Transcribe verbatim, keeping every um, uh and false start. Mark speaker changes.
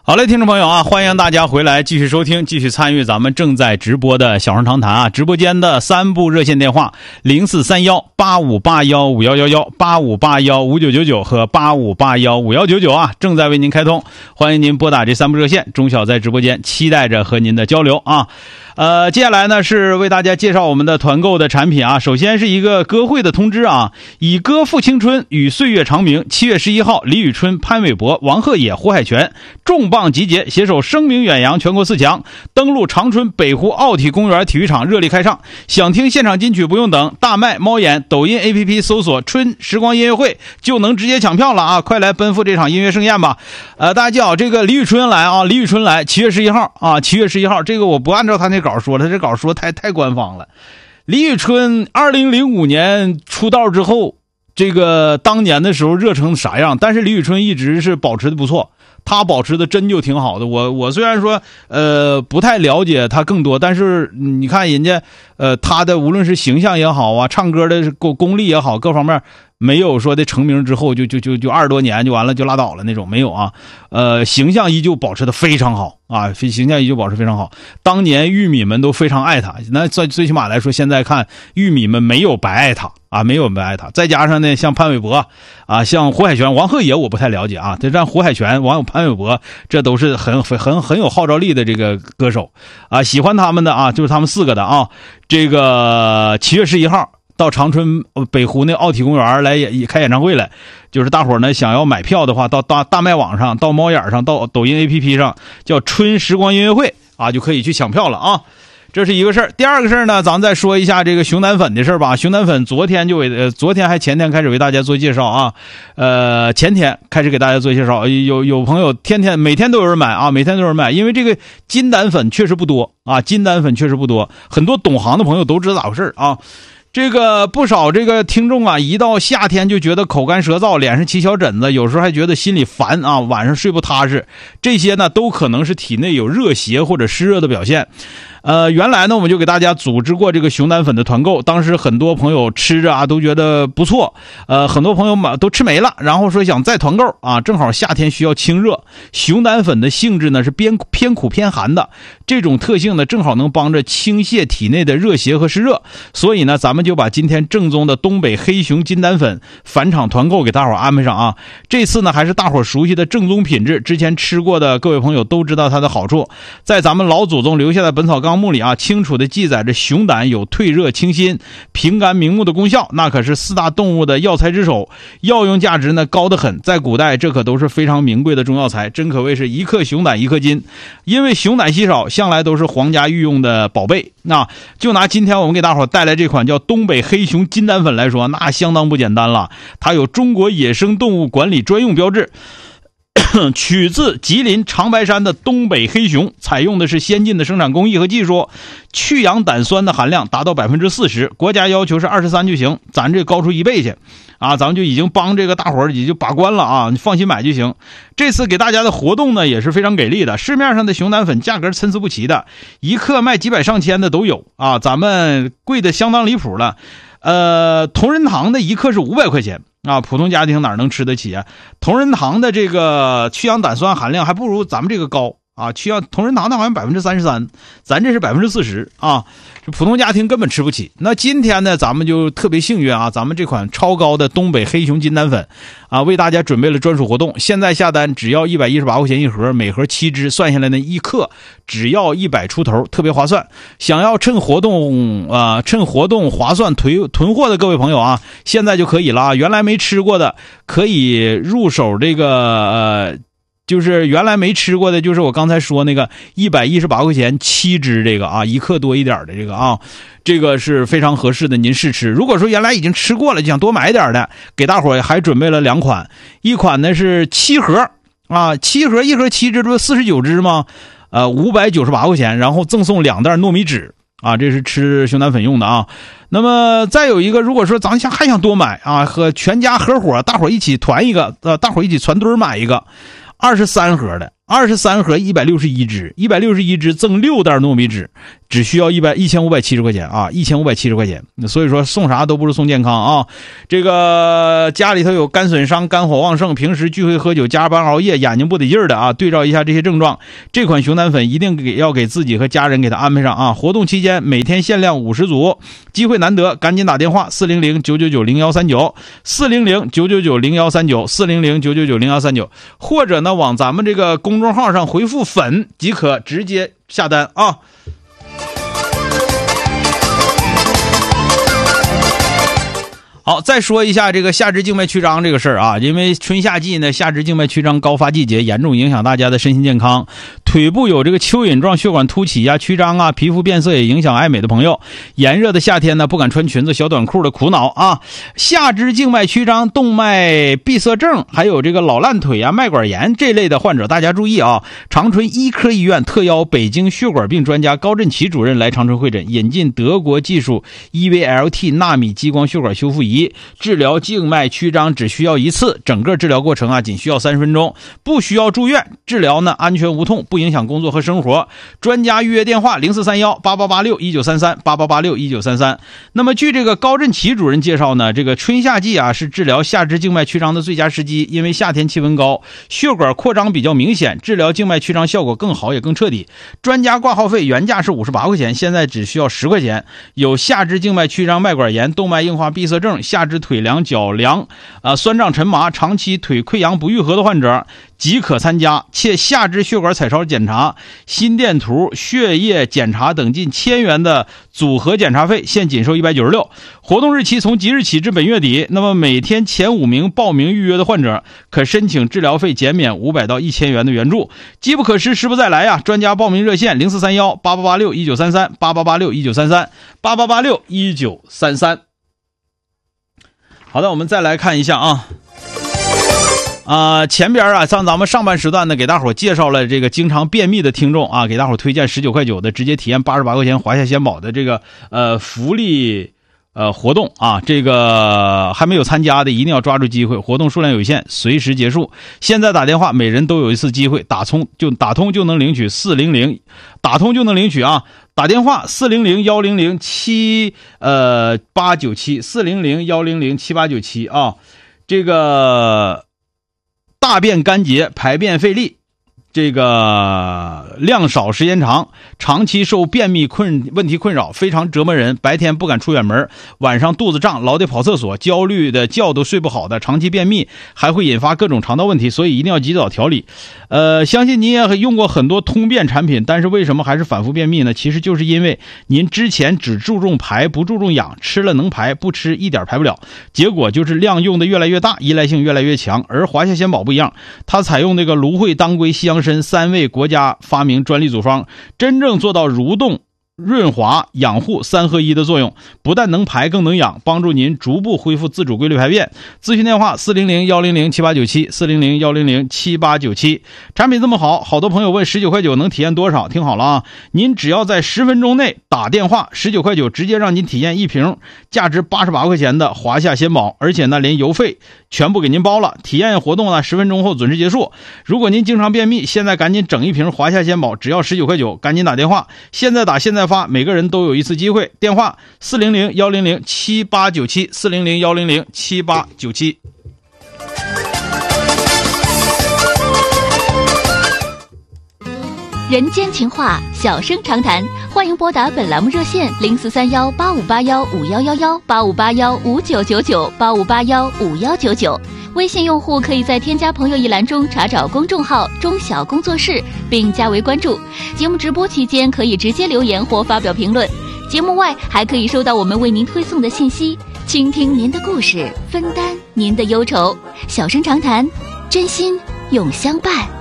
Speaker 1: 好嘞，听众朋友啊，欢迎大家回来继续收听，继续参与咱们正在直播的小声长谈啊，直播间的三部热线电话零四三幺八五八幺五幺幺幺、八五八幺五九九九和八五八幺五幺九九啊，正在为您开通，欢迎您拨打这三部热线，钟晓在直播间期待着和您的交流啊。呃，接下来呢是为大家介绍我们的团购的产品啊。首先是一个歌会的通知啊，以歌复青春，与岁月长鸣。七月十一号，李宇春、潘玮柏、王鹤野、胡海泉重磅集结，携手声名远扬全国四强，登陆长春北湖奥体公园体育场热力开唱。想听现场金曲不用等，大麦、猫眼、抖音 A P P 搜索春时光音乐会就能直接抢票了啊！快来奔赴这场音乐盛宴吧。呃，大家记好，这个李宇春来啊，李宇春来，七月十一号啊，七月十一号，这个我不按照他那稿说，他这稿说太太官方了。李宇春二零零五年出道之后，这个当年的时候热成啥样，但是李宇春一直是保持的不错，他保持的真就挺好的。我我虽然说呃不太了解他更多，但是你看人家呃他的无论是形象也好啊，唱歌的功功力也好，各方面没有说的成名之后就就就就二十多年就完了就拉倒了那种，没有啊。呃形象依旧保持的非常好啊，形象依旧保持非常好。当年玉米们都非常爱他，那最最起码来说，现在看玉米们没有白爱他啊，没有白爱他。再加上呢，像潘玮柏啊，像胡海泉、王鹤野我不太了解啊，这让胡海泉、王潘玮柏这都是很很很有号召力的这个歌手啊，喜欢他们的啊，就是他们四个的啊。这个七月十一号。到长春北湖那奥体公园来也开演唱会来，就是大伙儿呢想要买票的话，到大大麦网上，到猫眼上，到抖音 A P P 上，叫春时光音乐会啊，就可以去抢票了啊。这是一个事儿。第二个事儿呢，咱们再说一下这个熊胆粉的事儿吧。熊胆粉昨天就为呃昨天还前天开始为大家做介绍啊，呃前天开始给大家做介绍，有有朋友天天每天都有人买啊，每天都有人买，因为这个金胆粉确实不多啊，金胆粉确实不多，很多懂行的朋友都知道咋回事啊。这个不少这个听众啊，一到夏天就觉得口干舌燥，脸上起小疹子，有时候还觉得心里烦啊，晚上睡不踏实，这些呢都可能是体内有热邪或者湿热的表现。呃，原来呢我们就给大家组织过这个熊胆粉的团购，当时很多朋友吃着啊都觉得不错，呃，很多朋友嘛都吃没了，然后说想再团购啊，正好夏天需要清热，熊胆粉的性质呢是偏偏苦偏寒的，这种特性呢正好能帮着清泻体内的热邪和湿热，所以呢咱们就把今天正宗的东北黑熊金胆粉返场团购给大伙安排上啊。这次呢还是大伙熟悉的正宗品质，之前吃过的各位朋友都知道它的好处，在咱们老祖宗留下的本草纲目里啊，清楚的记载着熊胆有退热清心、平肝明目的功效，那可是四大动物的药材之首，药用价值呢高得很，在古代这可都是非常名贵的中药材，真可谓是一克熊胆一克金。因为熊胆稀少，向来都是皇家御用的宝贝。那就拿今天我们给大伙带来这款叫东北黑熊金胆粉来说，那相当不简单了，它有中国野生动物管理专用标志，取自吉林长白山的东北黑熊，采用的是先进的生产工艺和技术，去氧胆酸的含量达到 百分之四十， 国家要求是二十三就行，咱这高出一倍去啊，咱们就已经帮这个大伙儿也就把关了啊，你放心买就行。这次给大家的活动呢也是非常给力的，市面上的熊胆粉价格参差不齐的，一克卖几百上千的都有啊，咱们贵的相当离谱了。呃，同仁堂的一克是五百块钱啊，普通家庭哪能吃得起啊？同仁堂的这个去氧胆酸含量还不如咱们这个高啊，去氧同仁堂的好像 百分之三十三， 咱这是 百分之四十 啊，普通家庭根本吃不起。那今天呢咱们就特别幸运啊，咱们这款超高的东北黑熊金胆粉啊，为大家准备了专属活动，现在下单只要一百一十八块钱一盒，每盒七支，算下来呢一克只要一百出头，特别划算。想要趁活动啊、呃，趁活动划算囤囤货的各位朋友啊，现在就可以了啊，原来没吃过的可以入手这个呃就是原来没吃过的，就是我刚才说那个一百一十八块钱七支这个啊，一克多一点的这个啊，这个是非常合适的，您试吃。如果说原来已经吃过了就想多买点的，给大伙儿还准备了两款，一款呢是七盒啊，七盒一盒七支不是四十九支吗？呃五百九十八块钱，然后赠送两袋糯米纸啊，这是吃熊胆粉用的啊。那么再有一个，如果说咱想还想多买啊，和全家合伙大伙儿一起团一个，呃大伙儿一起团队买一个二十三盒的二十三盒一百六十一只，一百六十一只赠六袋糯米纸，只需要一百一千五百七十块钱啊，一千五百七十块钱。所以说送啥都不如送健康啊。这个家里头有肝损伤、肝火旺盛，平时聚会喝酒、加班熬夜、眼睛不得劲儿的啊，对照一下这些症状，这款熊胆粉一定给要给自己和家人给他安排上啊。活动期间每天限量五十组，机会难得，赶紧打电话四零零九九九零幺三九，四零零九九九零幺三九，四零零九九九零幺三九，或者呢往咱们这个公众号上回复粉即可直接下单啊。好，再说一下这个下肢静脉曲张这个事儿啊，因为春夏季呢，下肢静脉曲张高发季节，严重影响大家的身心健康。腿部有这个蚯蚓状血管凸起呀、曲张啊，皮肤变色也影响爱美的朋友。炎热的夏天呢，不敢穿裙子、小短裤的苦恼啊。下肢静脉曲张、动脉闭塞症，还有这个老烂腿啊、脉管炎这类的患者，大家注意啊！长春医科医院特邀北京血管病专家高振奇主任来长春会诊，引进德国技术 E V L T 纳米激光血管修复仪。治疗静脉曲张只需要一次，整个治疗过程啊仅需要三十分钟，不需要住院，治疗呢安全无痛，不影响工作和生活。专家预约电话零四三幺八八八六一九三三 八八八六一九三三。那么据这个高振奇主任介绍呢，这个春夏季啊是治疗下肢静脉曲张的最佳时机，因为夏天气温高，血管扩张比较明显，治疗静脉曲张效果更好也更彻底。专家挂号费原价是五十八块钱，现在只需要十块钱。有下肢静脉曲张、脉管炎、动脉硬化闭塞症、下肢腿凉、脚凉、呃酸胀沉麻、长期腿溃疡不愈合的患者即可参加，且下肢血管彩超检查、心电图、血液检查等近千元的组合检查费，现仅收一百九十六。活动日期从即日起至本月底，那么每天前五名报名预约的患者可申请治疗费减免五百到一千元的援助。机不可失，时不再来呀！专家报名热线零四三幺八八八六一九三三 八八八六一九三三 八八八六一九三三。好的，我们再来看一下啊。啊、呃，前边啊，像咱们上半时段呢，给大伙介绍了这个经常便秘的听众啊，给大伙推荐十九块九的直接体验八十八块钱华夏鲜宝的这个呃福利呃活动啊，这个还没有参加的一定要抓住机会，活动数量有限，随时结束。现在打电话，每人都有一次机会，打通就打通就能领取四零零，打通就能领取啊。打电话四零零幺零零七呃八九七四零零幺零零七八九七啊，这个大便干结、排便费力，这个量少时间长，长期受便秘困问题困扰，非常折磨人。白天不敢出远门，晚上肚子胀，老得跑厕所，焦虑的觉都睡不好的，长期便秘还会引发各种肠道问题，所以一定要及早调理。呃，相信你也用过很多通便产品，但是为什么还是反复便秘呢？其实就是因为您之前只注重排不注重养，吃了能排，不吃一点排不了，结果就是量用的越来越大，依赖性越来越强。而华夏鲜宝不一样，它采用那个芦荟、当归、西洋参三味国家发明专利组方，真正做到蠕动、润滑、养护三合一的作用，不但能排更能养，帮助您逐步恢复自主规律排便。咨询电话四零零幺零零七八九七 四零零幺零零七八九七。产品这么好，好多朋友问十九块九能体验多少？听好了啊，您只要在十分钟内打电话，十九块九直接让您体验一瓶价值八十八块钱的华夏鲜宝，而且呢连邮费全部给您包了。体验活动呢十分钟后准时结束。如果您经常便秘，现在赶紧整一瓶华夏鲜宝，只要十九块九，赶紧打电话，现在打现在发，每个人都有一次机会。电话四零零幺零零七八九七 四零零幺零零七八九七。
Speaker 2: 人间情话，小声长谈，欢迎拨打本栏目热线零四三幺八五八幺五幺幺幺 八五八幺五九九九 八五八幺五幺九九。微信用户可以在添加朋友一栏中查找公众号中小工作室并加为关注。节目直播期间可以直接留言或发表评论，节目外还可以收到我们为您推送的信息，倾听您的故事，分担您的忧愁。小声长谈，真心永相伴。